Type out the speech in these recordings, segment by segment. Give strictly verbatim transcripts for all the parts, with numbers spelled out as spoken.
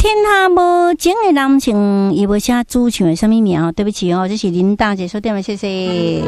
天下无情的男性，伊无写主唱的什么名？对不起哦，这是林大姐说对了，谢谢。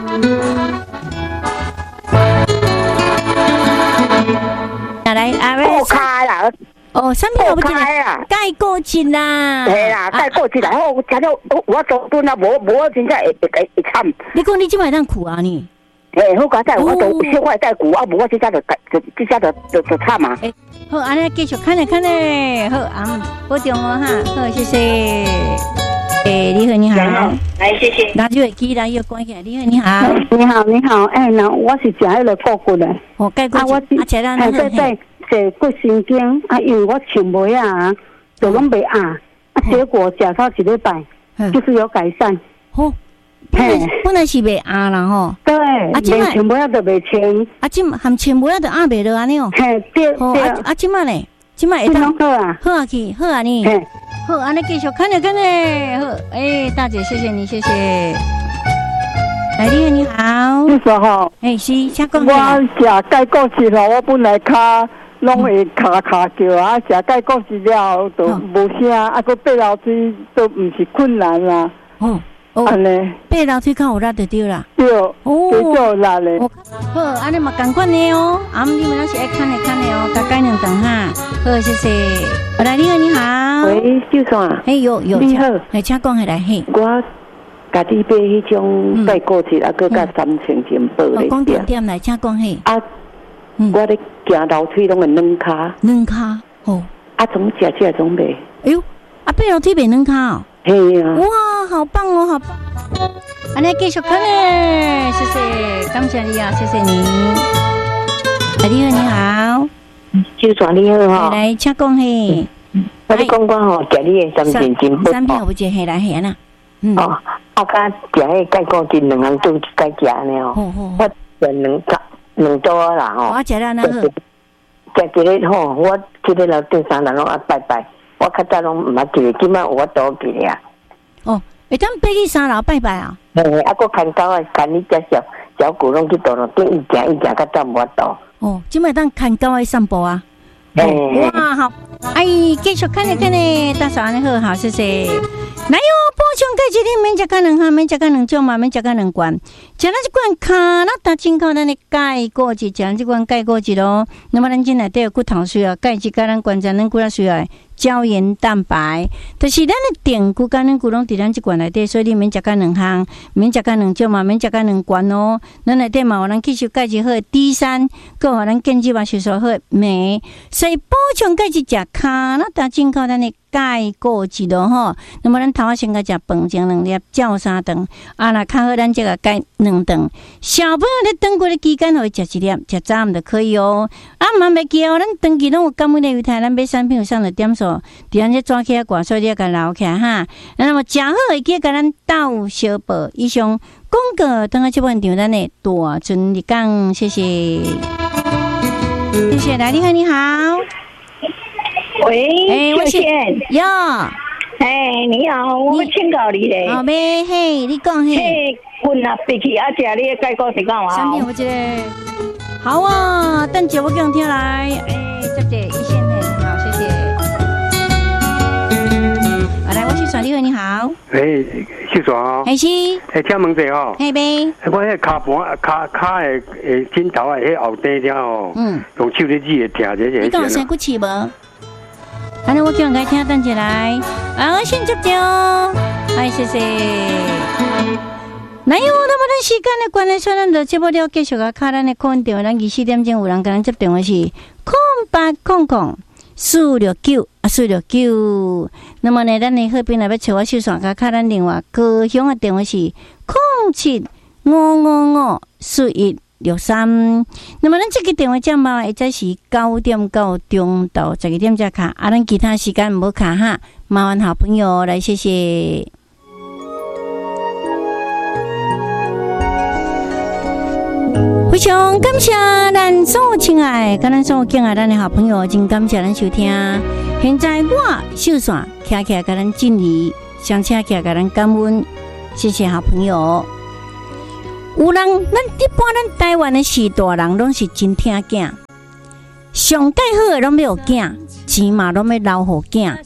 来，阿瑞， 破开啦！ 哦，什么破开啊？ 盖过去啦！ 系啦，盖过去啦！我听到我我做蹲啊，无无真正会会会惨。 你讲你即摆当苦啊你？ 诶，好佳哉，我都小我带鼓啊，无我即只就就即只就就就惨啊！ 诶，好，安尼继续看咧看咧，好啊，保重哦哈，好，谢谢。诶，你好，你好， 来，谢谢。 拿就会记啦，要关起来。你好，你好， 你好，你好，哎，那我是食迄个骨骨的， 我盖过， 啊，我是啊，食到那个，在在骨神经啊，因为我唱袂啊，就拢袂啊，啊，结果食到一礼拜，就是有改善。 好，本来本来是袂啊啦吼， 对，啊，即摆唱袂就袂唱，啊， 即含唱袂就啊袂落安尼哦， 嘿，对对， 啊啊，即摆咧，即摆会当好啊， 好啊去，好啊你。好，安尼继续看着看着，好，哎，大姐，谢谢你，谢谢。来，你好，你好， 你说吼， 哎，是，请讲。 我食钙固质咯，我本来骹拢会卡卡叫啊，食钙固质了都无声，啊，个爬楼梯都唔是困难啦。 哦，哦，安尼，爬楼梯较有力就对啦。 对，哦，最少有力咧。 好，安尼嘛同款的哦，啊，你们那是爱看的看的哦，加改两顿哈。好，谢谢。来，你好，你好。 喂，秀爽。 嘿，有有。 你好， 来，请讲下来嘿。 我家己买迄种钙固质，啊，佮甲三千钱包咧。 讲重点来，请讲嘿。 啊，我咧行楼梯拢会软骹。 软骹，哦。 啊，总食起来总袂。 哎呦，啊，爬楼梯袂软骹哦。 嘿啊。 哇，好棒哦，好棒。安尼继续看咧，谢谢，感谢你啊，谢谢你。哎，你好，你好。 秀爽你好哈。 来，请讲嘿。 我咧讲讲吼，食你的三千金包。 三片有一嘿来嘿啦。嗯。 哦，啊，甲食迄钙固质两项都该食呢哦。我食两角两多啦吼。 我食了那个。 食一个吼，我即个楼顶三人拢啊拜拜，我较早拢毋捌记，今摆我倒记啊。 哦，会当爬去三楼拜拜啊？ 嘿，啊，佫牵狗啊，牵你只小小狗拢去倒咯，顶一行一行，较早无法倒。 哦，即摆当牵狗爱散步啊。 哦、 哇，好，哎，继续看咧看咧，大嫂安尼好，好，谢谢。来哟，补充钙质你免食到两项，免食到两种嘛，免食到两罐。食咱即罐卡那达进口咱的钙固质，食咱即罐钙固质咯。那么咱今内底有骨头需要钙质，甲咱关节咱骨头需要胶原蛋白，就是咱的电骨甲咱骨拢伫咱即罐内底，所以你免食到两项，免食到两种嘛，免食到两罐哦。咱内底嘛有咱吸收钙质好 D 三，搁互咱建基嘛吸收好镁，所以补充钙质食卡那达进口咱的钙固质咯吼。那么咱头仔先甲食饭前两粒，照三顿，啊若较好咱即个钙两顿。小朋友咧长过咧期间，互伊食一粒，食早暗就可以哦。啊，万袂记哦，咱长期拢有感染的犹太，咱买产品有上的点数，伫咱这抓起来挂，所以你要甲留起来哈。那么食好会记甲咱斗小报以上广告，等下这本场咱的大尊你讲，谢谢，谢谢，来，你好，你好。 喂， 哎， 秀贤哟， 哎，你好，我请教你咧。 好呗，嘿，你讲嘿。 嘿，阮啊，必须啊，食你的钙固质干嘛？ 三片我觉得好啊，等姐我给你听来，哎，这姐一线嘿，好，谢谢。好，来，我去耍你好，你好。 哎，秀爽哦。 哎是。 哎，请问者哦。 嘿呗。 我迄骹盘、骹骹的诶枕头的迄后底条哦，嗯，用手咧指的听者者。 你讲有生骨刺无？安尼我叫人家听，等起来。啊，我先接着哦。哎，谢谢。那有那么咱时间的关系，所以咱就节目了继续啊，卡咱的空调，咱二四点钟有人跟咱接电话是空八空空四六九啊四六九。那么呢，咱的后边来要找我秀爽，卡卡咱另外高雄的电话是空七五五五四一六三。那么咱这个电话号码会在是九点到中到十二点才卡，啊，咱其他时间唔好卡哈。麻烦好朋友来，谢谢。非常感谢咱所有亲爱跟咱所有敬爱咱的好朋友，真感谢咱收听。现在我秀爽徛起来跟咱敬礼，相请起来跟咱感恩，谢谢好朋友。有人，咱一般咱台湾的士大人拢是真疼囝，上介好的拢要有囝，钱嘛拢要留互囝。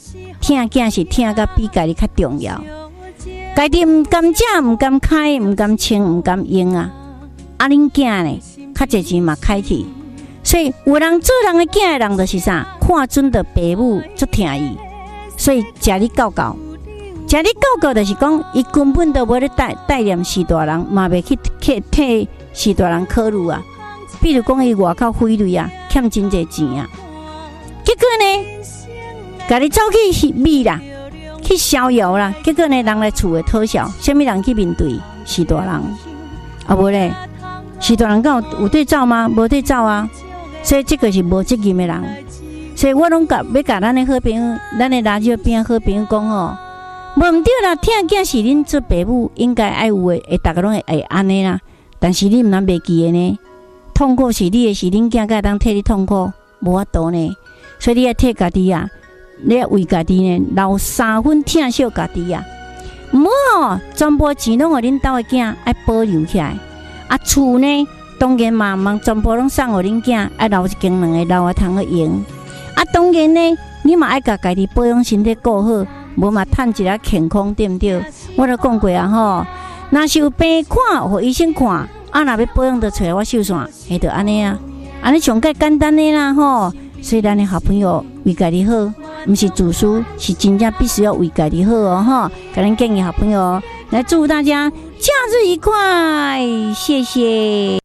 疼囝是疼甲比家己较重要。家己毋甘食、毋甘开、毋甘穿、毋甘用啊！啊，恁囝呢？较侪钱嘛开去，所以有人做人的囝的人就是啥？看准的爸母足疼伊，所以食你教教，食你教教就是讲，伊根本都无咧带带念士大人，嘛袂去替替士大人考虑啊。比如讲，伊外口费瑞啊，欠真侪钱啊，结果呢，家己走去米啦。去逍遥啦，结果呢，人来厝诶讨笑，虾米人去面对士大人？啊无咧，士大人敢有有对照吗？无对照啊，所以这个是无责任诶人。所以我拢甲要甲咱诶好朋友，咱诶radio边好朋友讲吼，无毋对啦，疼囝是恁做爸母应该爱有诶，会逐个拢会会安尼啦。但是你毋通袂记诶呢，痛苦是你诶，是恁囝才会当替你痛苦，无法度呢。所以你要替家己啊。你要为家己呢留三分疼惜家己啊！唔好全部钱拢互恁兜的囝爱保留起来。啊，厝呢当然嘛，茫全部拢送互恁囝，爱留一间两个留啊通去用。啊，当然呢，你嘛爱甲家己保养身体顾好，无嘛趁一下健康，对毋对？我都讲过啊吼，若是有病看，互医生看，啊，若要保养就找我秀线，迄就安尼啊，安尼上介简单的啦吼。所以咱的好朋友为家己好。不是自私，是真正必须要为家己好哦哈！给咱建议好朋友来祝大家假日愉快，谢谢。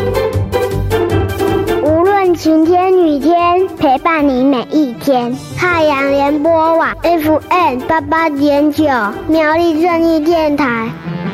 无论晴天雨天，陪伴你每一天。太阳联播网 F M 八八点九，苗栗正义电台。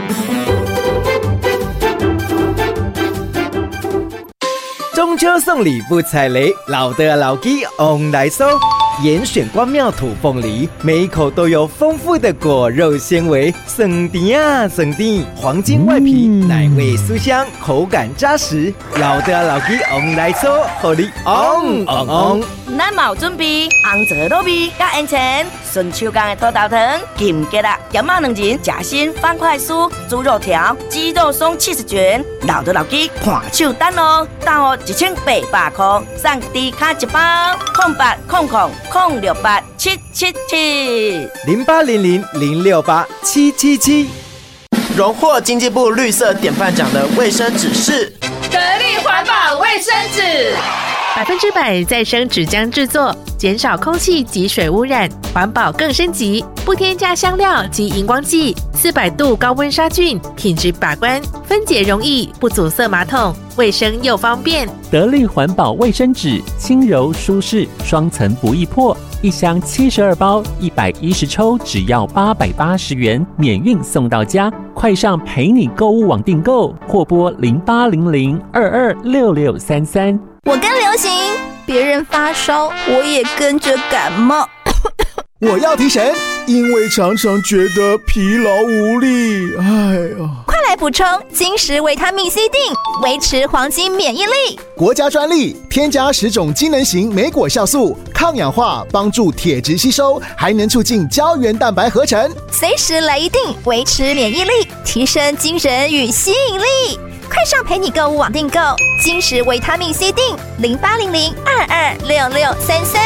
中秋送礼不踩雷，老的老鸡 on 来收。严选关庙土凤梨，每一口都有丰富的果肉纤维，酸甜啊酸甜，黄金外皮，嗯、奶味酥香，口感扎实。老的老鸡 on 来收，互你 on on on。 咱嘛有准备红枣糯米加烟钱，顺手工的土豆糖、金桔啦、咸肉两仁、夹心方块酥、猪肉条、鸡肉松七十卷，老的老鸡看手单哦，单哦一千八百块，送低卡一包，空八空空。空六八七七七零八零零零六八七七七， 荣获经济部绿色典范奖的卫生纸是得力环保卫生纸， 百分之百再生纸浆制作，减少空气及水污染，环保更升级，不添加香料及荧光剂，四百度高温杀菌，品质把关，分解容易，不阻塞马桶，卫生又方便。 得力环保卫生纸，轻柔舒适，双层不易破，一箱七十二包，一百一十抽，只要八百八十元，免运送到家。快上陪你购物网订购，或拨零八零零二二六六三三。 我跟流行，别人发烧，我也跟着感冒。 我要提神，因为常常觉得疲劳无力。哎呦， 快来补充金石维他命 C 锭，维持黄金免疫力。 国家专利，添加十种机能型莓果酵素，抗氧化，帮助铁质吸收，还能促进胶原蛋白合成。 随时来一锭，维持免疫力，提升精神与吸引力。快上陪你购物网订购金石维他命 C 锭，零八零零二二六六三三。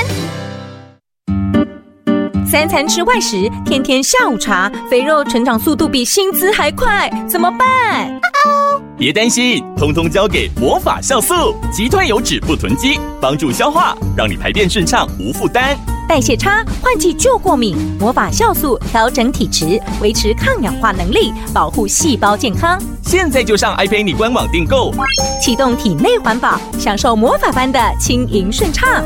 三餐吃外食，天天下午茶，肥肉成长速度比薪资还快，怎么办？ 别担心，通通交给魔法酵素，击退油脂不囤积，帮助消化，让你排便顺畅无负担。 代谢差，换季就过敏，魔法酵素调整体质，维持抗氧化能力，保护细胞健康。 现在就上爱陪你官网订购， 启动体内环保，享受魔法般的轻盈顺畅。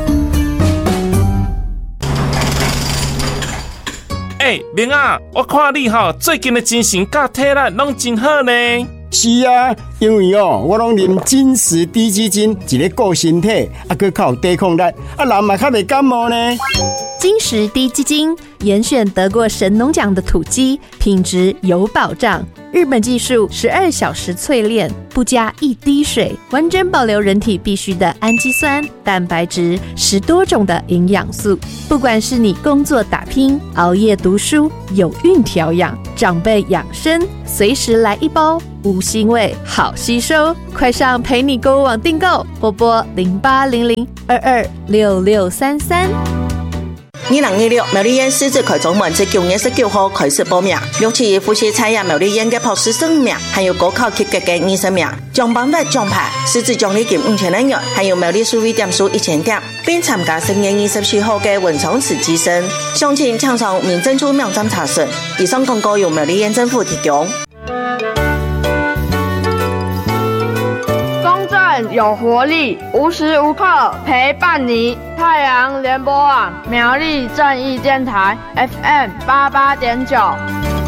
哎、欸，明啊，我看你哈最近的精神甲体力拢真好呢。 是啊，因为哦，我拢啉金石低基金，一个顾身体，啊，佮较有抵抗力，啊，人嘛较袂感冒呢。 金石低基金严选得过神农奖的土鸡，品质有保障。日本技术十二小时淬炼，不加一滴水，完整保留人体必需的氨基酸、蛋白质，十多种的营养素。不管是你工作打拼、熬夜读书、有孕调养、长辈养生，随时来一包，无腥味，好吸收。快上陪你购物网订购，拨拨零八零零二二六六三三。 二零二六苗栗县狮子开中门在九月十九号开始报名，录取复习参加苗栗县的博士生名，还有高考及格的二十名，奖颁发奖牌、狮子奖励金五千元，还有苗栗数位点数一千点，并参加十月二十四号的文创瓷之声。详情请上民政处网站查询。以上广告由苗栗县政府提供。 公正有活力，无时无刻陪伴你。太阳联播网苗栗正义电台 F M 八八点九。